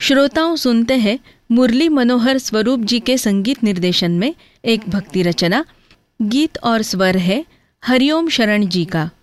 श्रोताओं सुनते हैं मुरली मनोहर स्वरूप जी के संगीत निर्देशन में एक भक्ति रचना। गीत और स्वर है हरिओम शरण जी का।